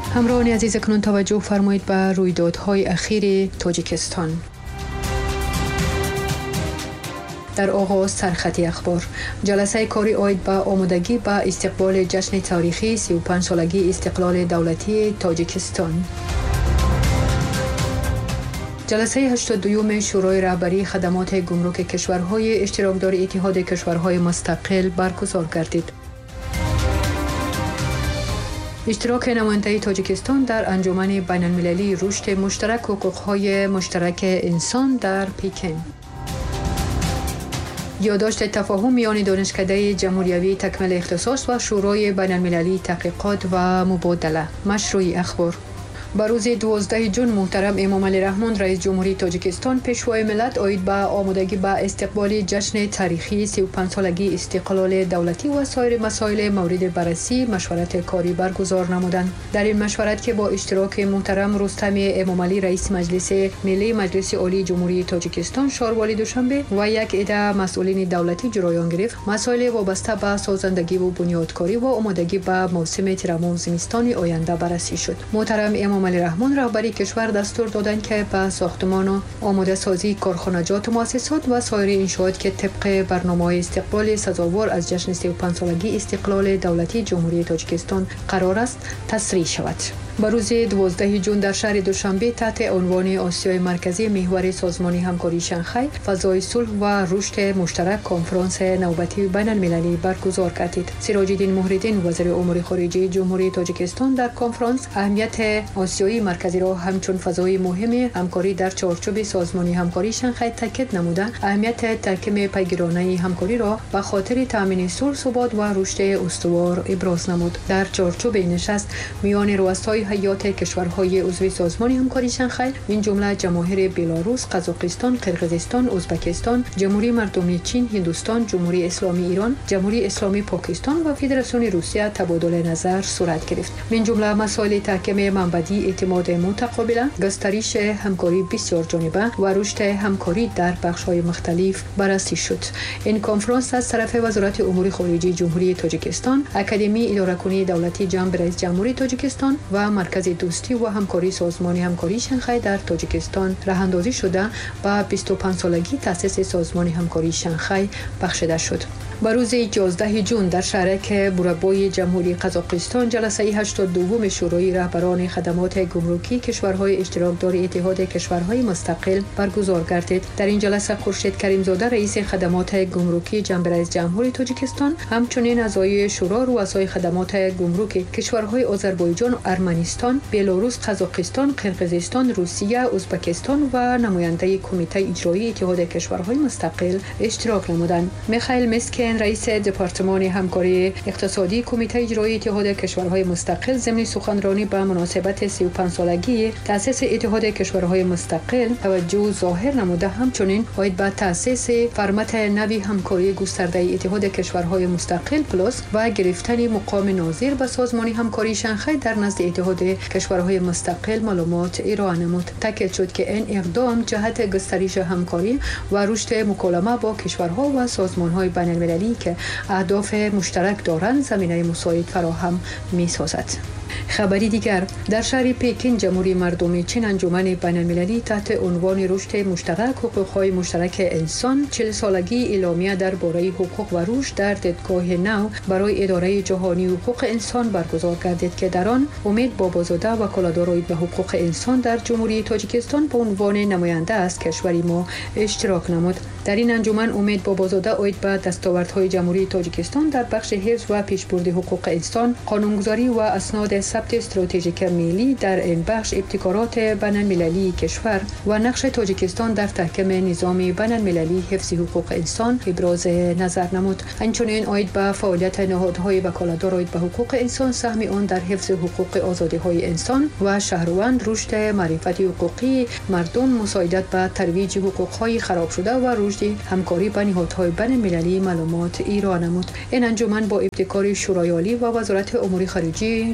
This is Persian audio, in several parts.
همراهان عزیز، اکنون توجه فرمایید به رویدادهای اخیر تاجیکستان. در آغاز سرخط اخبار، جلسه کاری عاید به آمادگی به استقبال جشن تاریخی 35 سالگی استقلال دولتی تاجیکستان. جلسه 82 شورای رهبری خدمات گمرک کشورهای اشتراکدار اتحاد کشورهای مستقل برگزار گردید. اشتراک نماینده تاجیکستان در انجمن بین المللی رشد مشترک حقوق‌های مشترک انسان در پکن. یادداشت تفاهم میان دانشکده جمهوریوی تکمیل اختصاص و شورای بین المللی تحقیقات و مبادله. مشروع اخبار. بر روز 12 جون محترم امام علی رحمان رئیس جمهوری تاجیکستان پیشوای ملت عاید به آمادگی به استقبال جشن تاریخی 35 سالگی استقلال دولتی و سایر مسائل مورد بررسی مشورت کاری برگزار نمودند. در این مشورت که با اشتراک محترم رستم امام علی رئیس مجلس ملی مجلس عالی جمهوری تاجیکستان شاروالی دوشنبه و یک عده مسئولین دولتی جریان گرفت، مسائل وابسته به سازندگی و بنیادکاری و آمادگی به موسم ترمیم زمستان آینده بررسی شد. محترم امام علی رحمان رهبری کشور دستور دادند که به ساختمان و آماده سازی کارخانجات و مؤسسات و سایر انشاءات که طبق برنامه استقبال سزاوار از جشن 35 سالگی استقلال دولتی جمهوری تاجیکستان قرار است تسریع شود. بر روز 12 جون در شهر دوشنبه تحت عنوان آسیای مرکزی محور سازمان همکاری شانگهای فضای صلح و رشد مشترک کنفرانس نوبتی بین المللی برگزار گردید. سراج الدین محردین وزیر امور خارجه جمهوری تاجیکستان در کنفرانس اهمیت آسیای مرکزی را همچون فضای مهم همکاری در چارچوب سازمان همکاری شانگهای تاکید نموده، اهمیت تحکیم پیگیرانه همکاری را به خاطر تامین صلح، ثبات و رشد استوار ابراز نمود. در چارچوب این نشست میان رؤسای هیئات کشورهای عضو سازمان همکاری شانگهای این جمله جماهیر بلاروس، قزاقستان، قرقیزستان، ازبکستان، جمهوری مردمی چین، هندوستان، جمهوری اسلامی ایران، جمهوری اسلامی پاکستان و فدراسیون روسیه تبادل نظر صورت گرفت. این جمله مسائل تحکیم منبعی اعتماد متقابل، گسترش همکاری بسیار جانبه و رشد همکاری در بخش‌های مختلف بررسی شد. این کنفرانس از طرف وزارت امور خارجه جمهوری تاجیکستان، اکادمی اداره‌کنی دولتی جناب رئیس جمهوری تاجیکستان و مرکز دوستی و همکاری سازمان همکاری شانگهای در تاجیکستان راهاندازی شده و 25 سالگی تأسیس سازمان همکاری شانگهای بخشیده شد. بر روز 11 جون در شهرک بورابای جمهوری قزاقستان جلسه 82 شورای رهبران خدمات گمرکی کشورهای اشتراکدار اتحاد کشورهای مستقل برگزار گردید. در این جلسه خورشید کریمزاده رئیس خدمات گمرکی جناب رئیس جمهوری تاجیکستان، همچنین اعضای شورا رؤسای خدمات گمرکی کشورهای آذربایجان، ارمنستان، بلاروس، قزاقستان، قرقیزستان، روسیه، ازبکستان و نماینده کمیته اجرایی اتحاد کشورهای مستقل اشتراک نمودند. میخائیل مسکین رئیس دپارتمان همکاری اقتصادی کمیته اجرایی اتحاد کشورهای مستقل ضمن سخنرانی به مناسبت 35 سالگی تأسیس اتحاد کشورهای مستقل توجه ظاهر نموده، همچنین عاید به تأسیس فرمت نوی همکاری گسترده اتحاد کشورهای مستقل پلاس و گرفتن مقام ناظر به سازمان همکاری شانگهای در نزد اتحاد کشورهای مستقل معلومات ارائه نمود. تاکید شد که این اقدام جهت گسترش همکاری و رشد مکالمه با کشورها و سازمان‌های بین‌المللی که اهداف مشترک دارند زمینه مساعد فراهم می‌سازد. خبری دیگر، در شهر پکن جمهوری مردمی چین انجمن بین المللی تحت عنوان رشد مشترک حقوق‌های مشترک انسان 40 سالگی اعلامیه درباره حقوق و رشد در دیدگاه نو برای اداره جهانی حقوق انسان برگزار گردید که در آن امید بابازاده وکالتدار به حقوق انسان در جمهوری تاجیکستان به عنوان نماینده از کشوری ما اشتراک نمود. در این انجمن امید بابازاده عاید به دستاوردهای جمهوری تاجیکستان در بخش حفظ و پیشبرد حقوق انسان، قانونگذاری و اسناد ثبت استراتژیک ملی در این بخش، ابتکارات بین المللی کشور و نقش تاجیکستان در تحکیم نظام بین المللی حفظ حقوق انسان ابراز نظر نمود. همچنین عاید به فعالیت نهادهای وکالتدار عاید به حقوق انسان، سهم آن در حفظ حقوق آزادی‌های انسان و شهروند، رشد معرفت حقوقی مردم، مساعدت به ترویج حقوق‌های خراب شده و رشد همکاری با نهادهای بین المللی معلومات ارائه نمود. این انجمن با ابتکار شورای عالی و وزارت امور خارجه جمهوری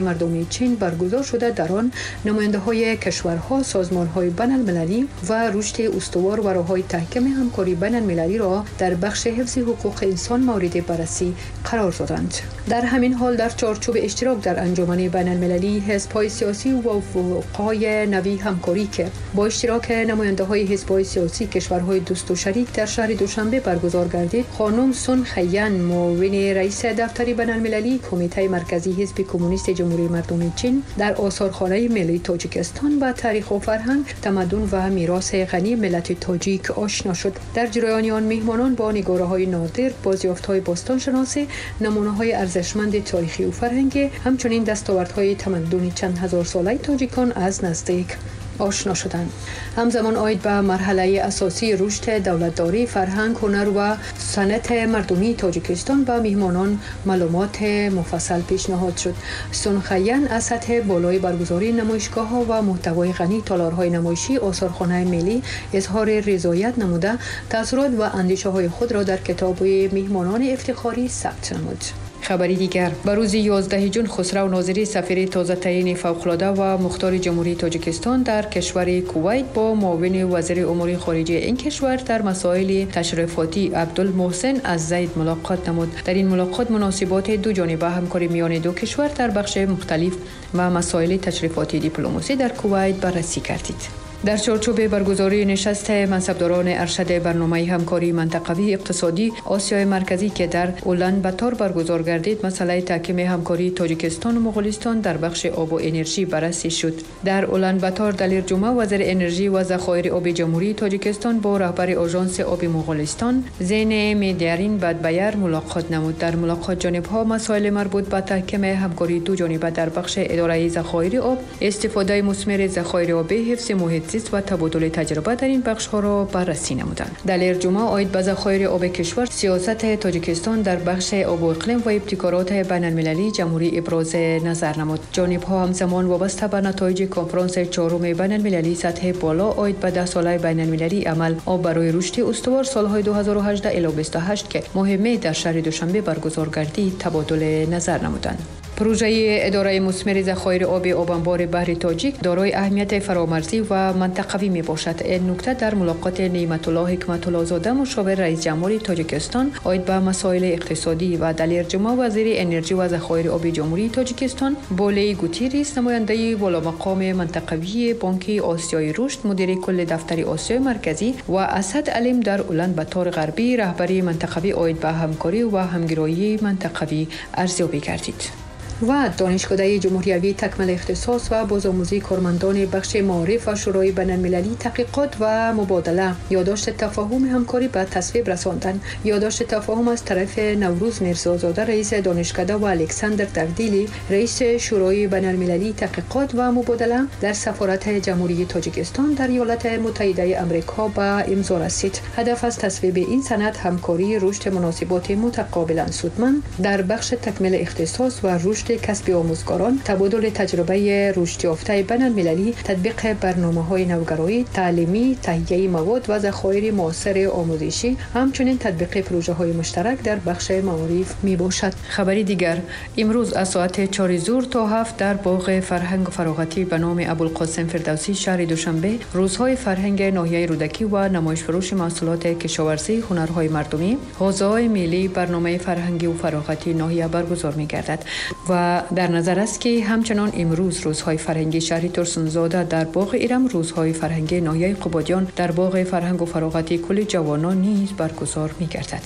مردمی چین برگزار شده. در آن نماینده‌های کشورها، سازمان‌های بین‌المللی و رشد استوار و راه‌های تحکیم همکاری بین‌المللی را در بخش حفظ حقوق انسان مورد بررسی قرار دادند. در همین حال در چارچوب اشتراک در انجمن بین‌المللی، حزب‌های سیاسی و وفاق‌های نوی همکاری که با اشتراک نماینده‌های حزب‌های سیاسی کشورهای دوست و شریک در شهر دوشنبه برگزار گردید، خانم سون خیان، معاون رئیس دفتر بین‌المللی کمیته مرکزی حزب کمونیست جمهوری مردم چین، در آثارخانه ملی تاجیکستان با تاریخ و فرهنگ، تمدن و میراث غنی ملت تاجیک آشنا شد. در جریان آن میهمانان با نگاره‌های نادر، بازیافت‌های باستانشناسی، نمونه‌های ارزشمند تاریخی و فرهنگی، همچنین دستاوردهای تمدن چند هزار ساله تاجیکان از نزدیک آشنا شدند. همزمان آید به مرحله اساسی رشد دولتداری، فرهنگ، هنر و صنعت مردمی تاجیکستان به میهمانان معلومات مفصل پیشنهاد شد. سون خیان از سطح بالای برگزاری نمایشگاه‌ها و محتوای غنی تالارهای نمایشی آثارخانه ملی اظهار رضایت نموده، تاثیرات و اندیشه‌های خود را در کتاب میهمانان افتخاری ثبت نمود. خبری دیگر: به روز 11 ژوئن خسرو ناظری سفیر تازه تعیین فوق‌العاده و مختار جمهوری تاجیکستان در کشور کویت با معاون وزیر امور خارجه این کشور در مسائل تشریفاتی عبدالمحسن الزید ملاقات نمود. در این ملاقات مناسبات دو جانبه همکاری میان دو کشور در بخش مختلف و مسائل تشریفاتی دیپلماسی در کویت بررسی گردید. در چارچوب برگزاری نشست منصبداران ارشد برنامه همکاری منطقوی اقتصادی آسیای مرکزی که در اولانباتور برگزار گردید، مسئله تحکیم همکاری تاجیکستان و مغولستان در بخش آب و انرژی بررسی شد. در اولانباتور دلیر جمعه وزیر انرژی و ذخایر آب جمهوری تاجیکستان با رهبر آژانس آب مغولستان زین میدیارین بدبیر ملاقات نمود. در ملاقات جانب‌ها مسائل مربوط به تحکیم همکاری دو جانبه در بخش اداره ذخایر آب، استفاده مثمر ذخایر آب، حفظ محیط و تبادل تجربه در این بخش ها را بررسی نمودند. دلیر جمعه آید به ذخایر آب کشور، سیاست تاجیکستان در بخش آب و اقلیم و ابتکارات بین‌المللی جمهوری ابراز نظر نمود. جانب‌ها همزمان وابسته به نتایج کنفرانس چهارم بین‌المللی سطح بالا آید به 10 ساله بین‌المللی عمل آب برای رشد استوار سالهای 2018 الی 28 که ماه می در شهر دوشنبه برگزار گردید تبادل نظر نمودند. پروژه اداره مثمر ذخایر آب انبار بحر تاجیک دارای اهمیت فرامرزی و منطقوی می باشد. این نکته در ملاقات نعمت الله حکمت الله زاده مشاور رئیس جمهور تاجیکستان آید به مسائل اقتصادی و دلیر جمعه وزیر انرژی و ذخایر آب جمهوری تاجیکستان بولی گوتیریس نماینده والامقام منطقوی بانک آسیای رشد مدیر کل دفتر آسیای مرکزی و اسد علیم در اولانباتور غربی رهبری منطقوی آید به همکاری و همگرایی منطقوی ارزیابی گردید. و دانشکده جمهوری تکمیل اختصاص و بازآموزی کارمندان بخش معارف و شورای بین‌المللی تحقیقات و مبادله یادداشت تفاهم همکاری به تصویب رساندند. یادداشت تفاهم از طرف نوروز میرزازاده رئیس دانشکده و الکساندر دردیلی رئیس شورای بین‌المللی تحقیقات و مبادله در سفارت جمهوری تاجیکستان در ایالات متحده آمریکا به امضا رسید. هدف از تصویب این سند همکاری، رشد مناسبات متقابلا سودمند در بخش تکمیل اختصاص و رشد کسب آموزگاران، تبادل تجربه رشد یافته بین‌المللی، تطبیق برنامه‌های نوگرایی تعلیمی، تهیه مواد و ذخایر معاصر آموزشی، همچنین تطبیق پروژه‌های مشترک در بخش معارف میباشد. خبری دیگر: امروز از ساعت 4 ظهر تا 7 در باغ فرهنگ و فراغتی به نام ابوالقاسم فردوسی شهر دوشنبه روزهای فرهنگ ناحیه رودکی و نمایش فروش محصولات کشاورزی، هنرهای مردمی، حوزه‌های ملی، برنامه فرهنگی و فراغتی ناحیه برگزار می‌گردد و در نظر است که همچنان امروز روزهای فرهنگی شهر ترسونزاده در باغ ایرم، روزهای فرهنگی ناحیه قبادیان در باغ فرهنگ و فراغتی کل جوانان نیز برگزار می‌گردد.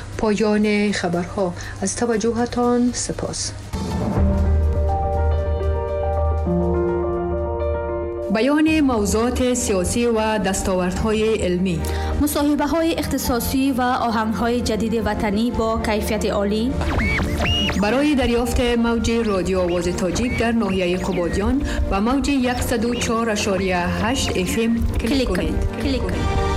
پایان خبرها. از توجهتان سپاس. بیان موضوعات سیاسی و دستاوردهای علمی، مصاحبه‌های اختصاصی و آهنگ‌های جدید وطنی با کیفیت عالی. برای دریافت موج رادیو آواز تاجیک در ناحیه قبادیان و موج 104.8 FM کلیک کنید.